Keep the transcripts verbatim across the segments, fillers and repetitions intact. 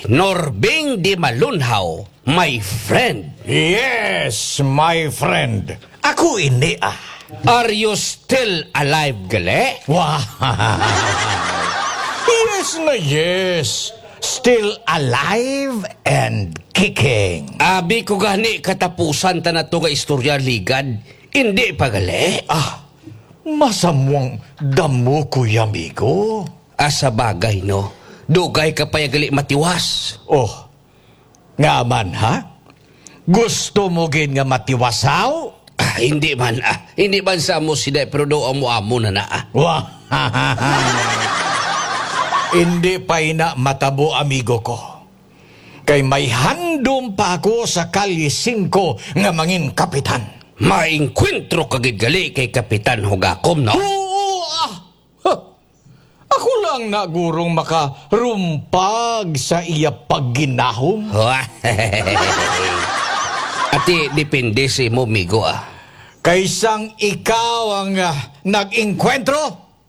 Norbing di Malunhaw, my friend. Yes, my friend. Ako ini ah. Are you still alive, gali? Wow. Yes na yes. Still alive and kicking. Abi ko gani katapusan ta na to nga istorya ligad. Hindi pa gali. Ah, masamwang damo ko, amigo. Asa bagay, no? Dugay ka pa gali matiwas. Oh, nga man, ha? Gusto mo gin nga matiwasaw? Ah, hindi man, ah. Hindi man sa mo sila, pero do amo-amo na na, ah. Wah. Hindi pa ina matabo, amigo ko. Kay may handom pa ako sa Kalye singko nga mangin kapitan. Maingkwentro kagid gali kay Kapitan Hugakom, no? Oo, ah. Huh. Ako lang na gurong makarumpag sa iya pagginahom. Ati, depende sa mo, migo, ah. Kaysang ikaw ang uh, nag-inkwentro,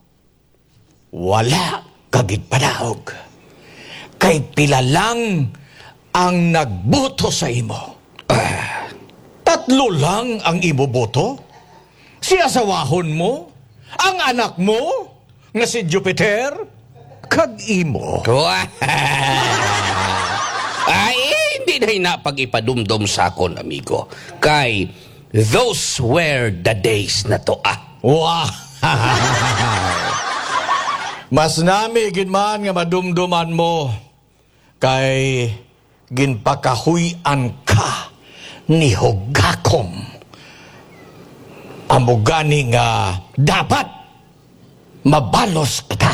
wala kagid padaog. Kay pila lang ang nagboto sa imo. Ah, tatlo lang ang imo boto? Si asawahon mo? Ang anak mo? Nga si Jupiter? Kag imo? Ay, hindi na hinapag-ipadumdum sa akon, amigo. Kay, those were the days na to, ah. Wow! Mas nami ginman nga madumduman mo kay ginpakahuyan ka ni Hugakom. Amo gani nga dapat mabalos kita.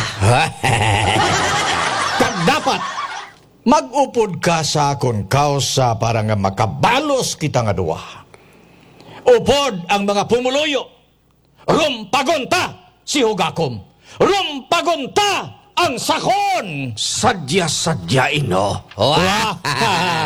Kag dapat mag-upod ka sa akon kausa para nga makabalos kita nga duwa. Upod ang mga pumuluyo. Rumpagonta si Hugakom. Rumpagonta ang sakon. Sadya-sadyain, no?